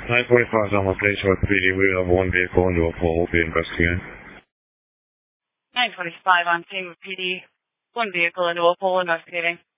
945 is on location with PD. We have one vehicle into a pole. We'll be investigating. 925 on scene with PD. One vehicle into a pole investigating.